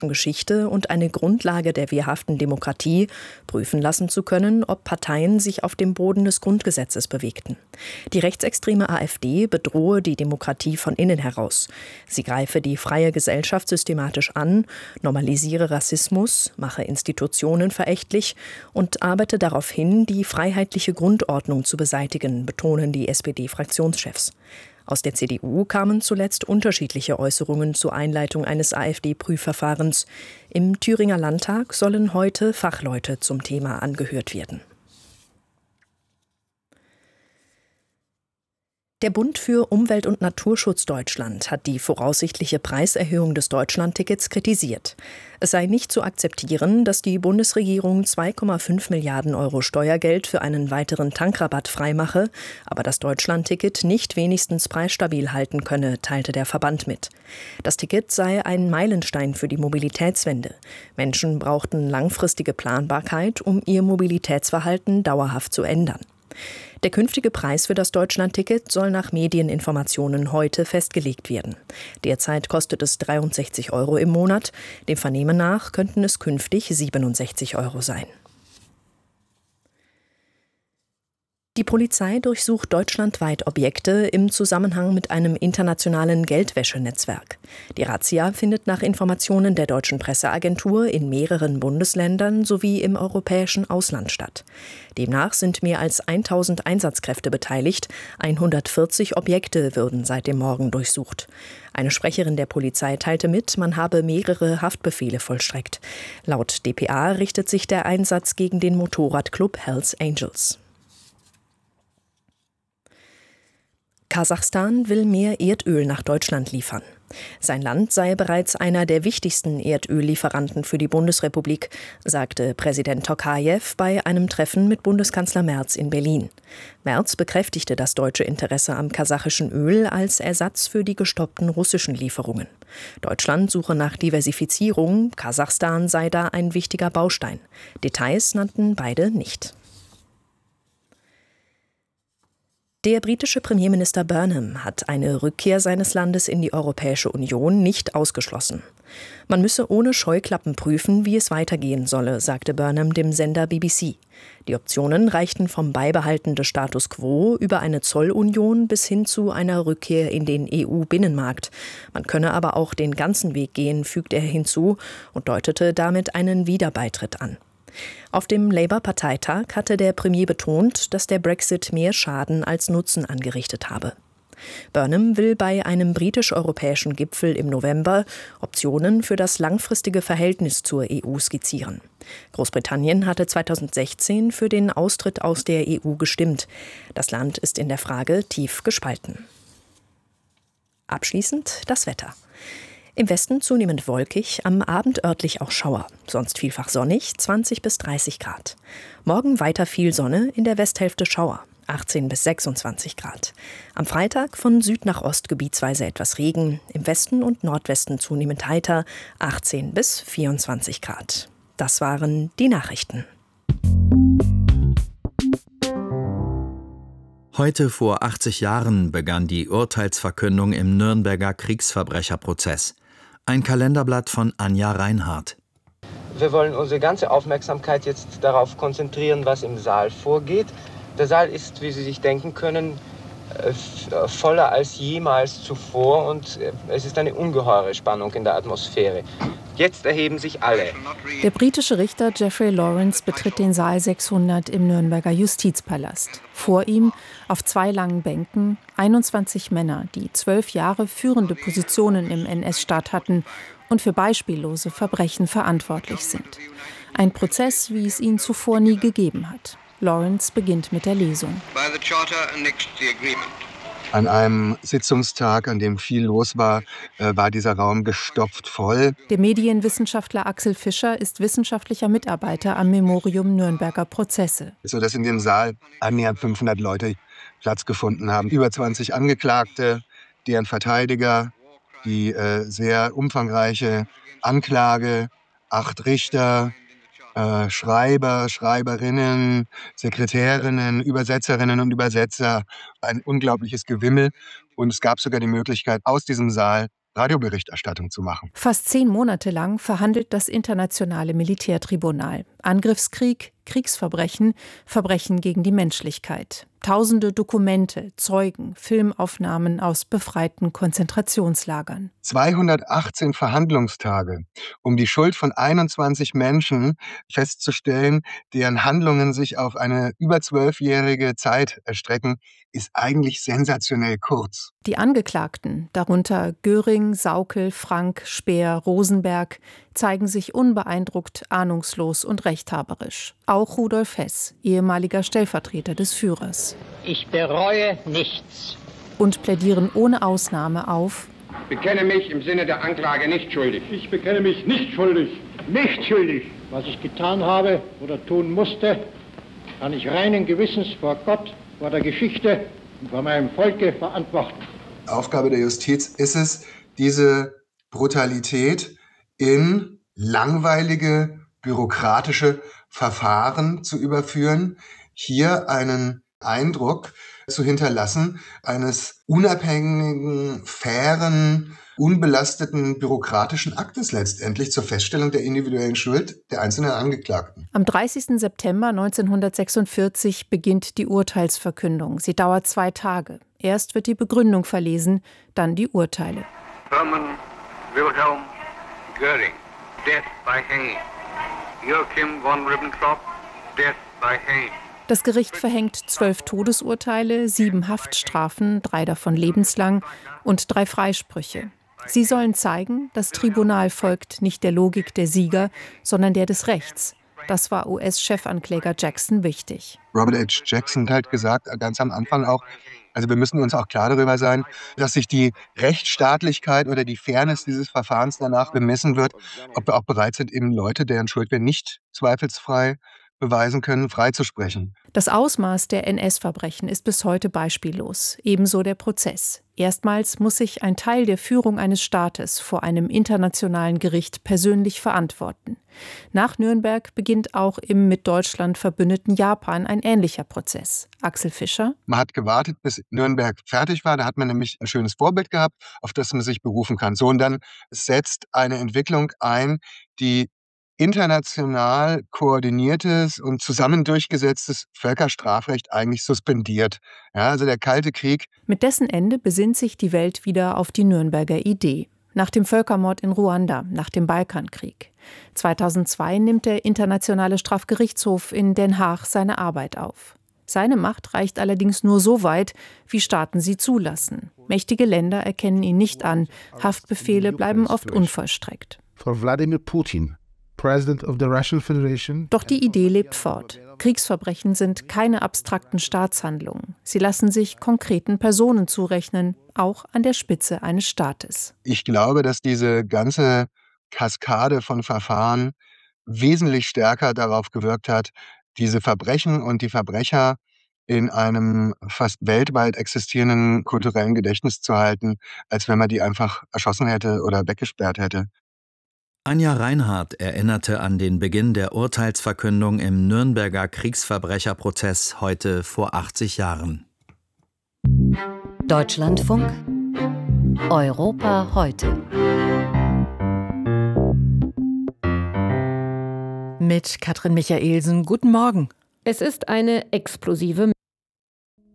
Geschichte und eine Grundlage der wehrhaften Demokratie, prüfen lassen zu können, ob Parteien sich auf dem Boden des Grundgesetzes bewegten. Die rechtsextreme AfD bedrohe die Demokratie von innen heraus. Sie greife die freie Gesellschaft systematisch an, normalisiere Rassismus, mache Institutionen verächtlich und arbeite darauf hin, die freiheitliche Grundordnung zu beseitigen, betonen die SPD-Fraktionschefs. Aus der CDU kamen zuletzt unterschiedliche Äußerungen zur Einleitung eines AfD-Prüfverfahrens. Im Thüringer Landtag sollen heute Fachleute zum Thema angehört werden. Der Bund für Umwelt- und Naturschutz Deutschland hat die voraussichtliche Preiserhöhung des Deutschlandtickets kritisiert. Es sei nicht zu akzeptieren, dass die Bundesregierung 2,5 Milliarden Euro Steuergeld für einen weiteren Tankrabatt freimache, aber das Deutschlandticket nicht wenigstens preisstabil halten könne, teilte der Verband mit. Das Ticket sei ein Meilenstein für die Mobilitätswende. Menschen brauchten langfristige Planbarkeit, um ihr Mobilitätsverhalten dauerhaft zu ändern. Der künftige Preis für das Deutschlandticket soll nach Medieninformationen heute festgelegt werden. Derzeit kostet es 63 Euro im Monat. Dem Vernehmen nach könnten es künftig 67 Euro sein. Die Polizei durchsucht deutschlandweit Objekte im Zusammenhang mit einem internationalen Geldwäschenetzwerk. Die Razzia findet nach Informationen der Deutschen Presseagentur in mehreren Bundesländern sowie im europäischen Ausland statt. Demnach sind mehr als 1000 Einsatzkräfte beteiligt, 140 Objekte würden seit dem Morgen durchsucht. Eine Sprecherin der Polizei teilte mit, man habe mehrere Haftbefehle vollstreckt. Laut dpa richtet sich der Einsatz gegen den Motorradclub Hells Angels. Kasachstan will mehr Erdöl nach Deutschland liefern. Sein Land sei bereits einer der wichtigsten Erdöllieferanten für die Bundesrepublik, sagte Präsident Tokajew bei einem Treffen mit Bundeskanzler Merz in Berlin. Merz bekräftigte das deutsche Interesse am kasachischen Öl als Ersatz für die gestoppten russischen Lieferungen. Deutschland suche nach Diversifizierung, Kasachstan sei da ein wichtiger Baustein. Details nannten beide nicht. Der britische Premierminister Burnham hat eine Rückkehr seines Landes in die Europäische Union nicht ausgeschlossen. Man müsse ohne Scheuklappen prüfen, wie es weitergehen solle, sagte Burnham dem Sender BBC. Die Optionen reichten vom Beibehalten des Status quo über eine Zollunion bis hin zu einer Rückkehr in den EU-Binnenmarkt. Man könne aber auch den ganzen Weg gehen, fügte er hinzu und deutete damit einen Wiederbeitritt an. Auf dem Labour-Parteitag hatte der Premier betont, dass der Brexit mehr Schaden als Nutzen angerichtet habe. Burnham will bei einem britisch-europäischen Gipfel im November Optionen für das langfristige Verhältnis zur EU skizzieren. Großbritannien hatte 2016 für den Austritt aus der EU gestimmt. Das Land ist in der Frage tief gespalten. Abschließend das Wetter. Im Westen zunehmend wolkig, am Abend örtlich auch Schauer. Sonst vielfach sonnig, 20 bis 30 Grad. Morgen weiter viel Sonne, in der Westhälfte Schauer, 18 bis 26 Grad. Am Freitag von Süd nach Ost gebietsweise etwas Regen, im Westen und Nordwesten zunehmend heiter, 18 bis 24 Grad. Das waren die Nachrichten. Heute vor 80 Jahren begann die Urteilsverkündung im Nürnberger Kriegsverbrecherprozess. Ein Kalenderblatt von Anja Reinhardt. Wir wollen unsere ganze Aufmerksamkeit jetzt darauf konzentrieren, was im Saal vorgeht. Der Saal ist, wie Sie sich denken können, voller als jemals zuvor und es ist eine ungeheure Spannung in der Atmosphäre. Jetzt erheben sich alle. Der britische Richter Jeffrey Lawrence betritt den Saal 600 im Nürnberger Justizpalast. Vor ihm, auf 2 langen Bänken, 21 Männer, die 12 Jahre führende Positionen im NS-Staat hatten und für beispiellose Verbrechen verantwortlich sind. Ein Prozess, wie es ihn zuvor nie gegeben hat. Lawrence beginnt mit der Lesung. An einem Sitzungstag, an dem viel los war, war dieser Raum gestopft voll. Der Medienwissenschaftler Axel Fischer ist wissenschaftlicher Mitarbeiter am Memorium Nürnberger Prozesse. Sodass in dem Saal annähernd 500 Leute Platz gefunden haben. Über 20 Angeklagte, deren Verteidiger, die sehr umfangreiche Anklage, 8 Richter, Schreiber, Schreiberinnen, Sekretärinnen, Übersetzerinnen und Übersetzer, ein unglaubliches Gewimmel. Und es gab sogar die Möglichkeit, aus diesem Saal Radioberichterstattung zu machen. Fast 10 Monate lang verhandelt das Internationale Militärtribunal. Angriffskrieg, Kriegsverbrechen, Verbrechen gegen die Menschlichkeit. Tausende Dokumente, Zeugen, Filmaufnahmen aus befreiten Konzentrationslagern. 218 Verhandlungstage, um die Schuld von 21 Menschen festzustellen, deren Handlungen sich auf eine über 12-jährige Zeit erstrecken, ist eigentlich sensationell kurz. Die Angeklagten, darunter Göring, Sauckel, Frank, Speer, Rosenberg, zeigen sich unbeeindruckt, ahnungslos und rechthaberisch. Auch Rudolf Hess, ehemaliger Stellvertreter des Führers. Ich bereue nichts. Und plädieren ohne Ausnahme auf: Ich bekenne mich im Sinne der Anklage nicht schuldig. Ich bekenne mich nicht schuldig. Nicht schuldig. Was ich getan habe oder tun musste, kann ich reinen Gewissens vor Gott, vor der Geschichte und vor meinem Volke verantworten. Aufgabe der Justiz ist es, diese Brutalität in langweilige, bürokratische Verfahren zu überführen, hier einen Eindruck zu hinterlassen eines unabhängigen, fairen, unbelasteten bürokratischen Aktes letztendlich zur Feststellung der individuellen Schuld der einzelnen Angeklagten. Am 30. September 1946 beginnt die Urteilsverkündung. Sie dauert 2 Tage. Erst wird die Begründung verlesen, dann die Urteile. Hermann Wilhelm Göring, death by hanging. Joachim von Ribbentrop, death by hanging. Das Gericht verhängt 12 Todesurteile, 7 Haftstrafen, 3 davon lebenslang und 3 Freisprüche. Sie sollen zeigen, das Tribunal folgt nicht der Logik der Sieger, sondern der des Rechts. Das war US-Chefankläger Jackson wichtig. Robert H. Jackson hat gesagt, ganz am Anfang auch, also wir müssen uns auch klar darüber sein, dass sich die Rechtsstaatlichkeit oder die Fairness dieses Verfahrens danach bemessen wird, ob wir auch bereit sind, eben Leute, deren Schuld wir nicht zweifelsfrei beweisen können, freizusprechen. Das Ausmaß der NS-Verbrechen ist bis heute beispiellos, ebenso der Prozess. Erstmals muss sich ein Teil der Führung eines Staates vor einem internationalen Gericht persönlich verantworten. Nach Nürnberg beginnt auch im mit Deutschland verbündeten Japan ein ähnlicher Prozess. Axel Fischer: Man hat gewartet, bis Nürnberg fertig war. Da hat man nämlich ein schönes Vorbild gehabt, auf das man sich berufen kann. So, und dann setzt eine Entwicklung ein, die international koordiniertes und zusammen durchgesetztes Völkerstrafrecht eigentlich suspendiert. Ja, also der Kalte Krieg. Mit dessen Ende besinnt sich die Welt wieder auf die Nürnberger Idee. Nach dem Völkermord in Ruanda, nach dem Balkankrieg. 2002 nimmt der Internationale Strafgerichtshof in Den Haag seine Arbeit auf. Seine Macht reicht allerdings nur so weit, wie Staaten sie zulassen. Mächtige Länder erkennen ihn nicht an. Haftbefehle bleiben oft unvollstreckt. For Wladimir Putin, President of the Russian Federation. Doch die Idee lebt fort. Kriegsverbrechen sind keine abstrakten Staatshandlungen. Sie lassen sich konkreten Personen zurechnen, auch an der Spitze eines Staates. Ich glaube, dass diese ganze Kaskade von Verfahren wesentlich stärker darauf gewirkt hat, diese Verbrechen und die Verbrecher in einem fast weltweit existierenden kulturellen Gedächtnis zu halten, als wenn man die einfach erschossen hätte oder weggesperrt hätte. Anja Reinhardt erinnerte an den Beginn der Urteilsverkündung im Nürnberger Kriegsverbrecherprozess heute vor 80 Jahren. Deutschlandfunk Europa heute. Mit Katrin Michaelsen, guten Morgen. Es ist eine explosive